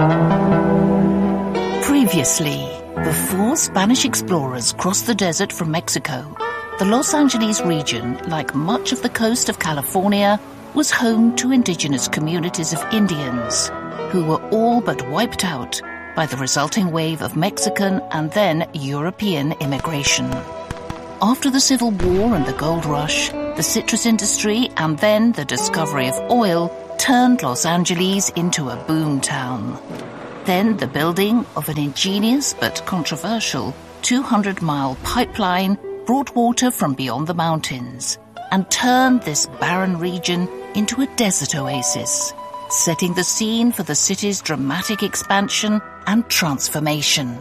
Previously, before Spanish explorers crossed the desert from Mexico, the Los Angeles region, like much of the coast of California, was home to indigenous communities of Indians, who were all but wiped out by the resulting wave of Mexican and then European immigration. After the Civil War and the gold rush, the citrus industry and then the discovery of oil turned Los Angeles into a boom town. Then the building of an ingenious but controversial 200-mile pipeline brought water from beyond the mountains and turned this barren region into a desert oasis, setting the scene for the city's dramatic expansion and transformation.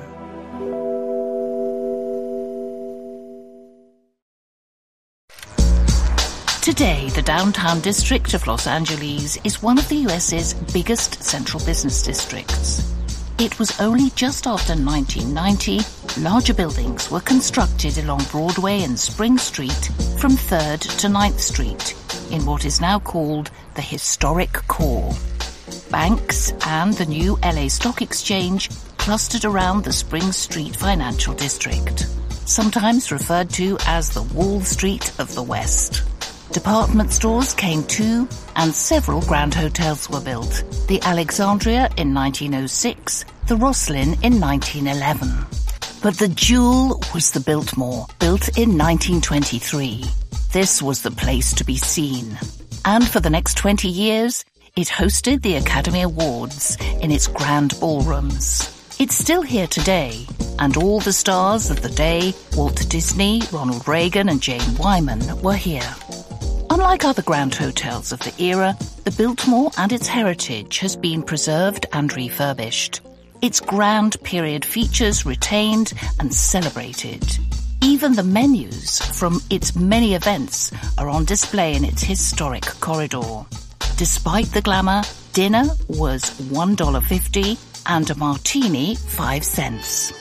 Today, the downtown district of Los Angeles is one of the US's biggest central business districts. It was only just after 1990, larger buildings were constructed along Broadway and Spring Street from 3rd to 9th Street in what is now called the historic core. Banks and the new LA Stock Exchange clustered around the Spring Street financial district, sometimes referred to as the Wall Street of the West. Department stores came too, and several grand hotels were built. The Alexandria in 1906, the Rosslyn in 1911. But the jewel was the Biltmore, built in 1923. This was the place to be seen. And for the next 20 years, it hosted the Academy Awards in its grand ballrooms. It's still here today, and all the stars of the day, Walt Disney, Ronald Reagan and Jane Wyman, were here. Unlike other grand hotels of the era, the Biltmore and its heritage has been preserved and refurbished. Its grand period features retained and celebrated. Even the menus from its many events are on display in its historic corridor. Despite the glamour, dinner was $1.50 and a martini 5 cents.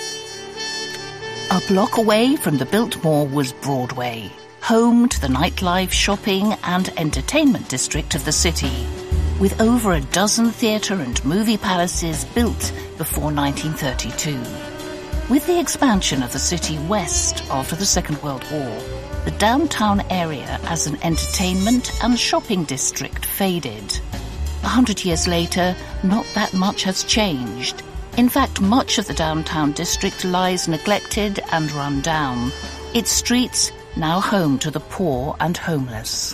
A block away from the Biltmore was Broadway, home to the nightlife, shopping and entertainment district of the city, with over a dozen theatre and movie palaces built before 1932. With the expansion of the city west after the Second World War, the downtown area as an entertainment and shopping district faded. 100 years later, not that much has changed. In fact, much of the downtown district lies neglected and run down, its streets now home to the poor and homeless.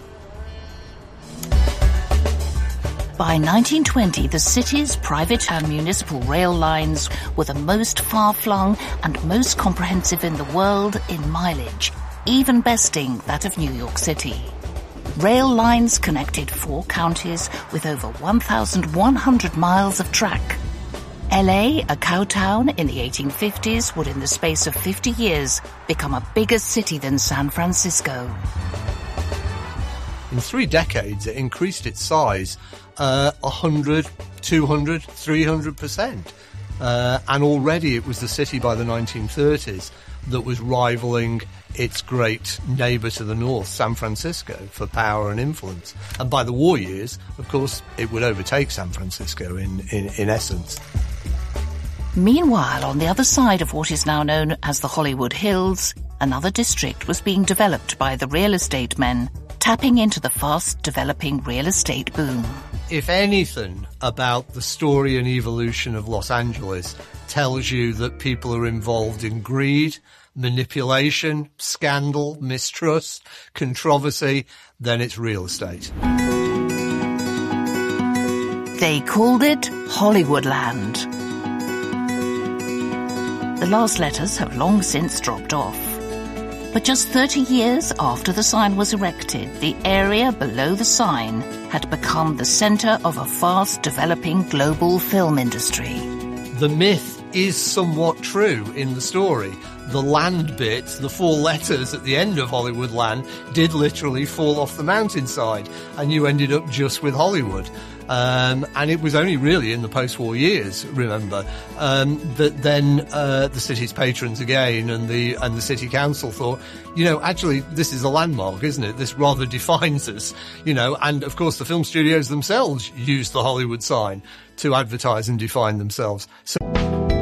By 1920, the city's private and municipal rail lines were the most far-flung and most comprehensive in the world in mileage, even besting that of New York City. Rail lines connected 4 counties with over 1,100 miles of track. LA, a cowtown in the 1850s, would in the space of 50 years become a bigger city than San Francisco. In 3 decades, it increased its size 100, 200, 300%. And already it was the city by the 1930s that was rivaling its great neighbour to the north, San Francisco, for power and influence. And by the war years, of course, it would overtake San Francisco in essence. Meanwhile, on the other side of what is now known as the Hollywood Hills, another district was being developed by the real estate men, tapping into the fast-developing real estate boom. If anything about the story and evolution of Los Angeles tells you that people are involved in greed, manipulation, scandal, mistrust, controversy, then it's real estate. They called it Hollywoodland. The last letters have long since dropped off. But just 30 years after the sign was erected, the area below the sign had become the centre of a fast-developing global film industry. The myth is somewhat true in the story. The land bit, the 4 letters at the end of Hollywoodland, did literally fall off the mountainside, and you ended up just with Hollywood. And it was only really in the post-war years, remember, that then the city's patrons again and the city council thought, actually this is a landmark, isn't it? This rather defines us, and of course the film studios themselves used the Hollywood sign to advertise and define themselves. So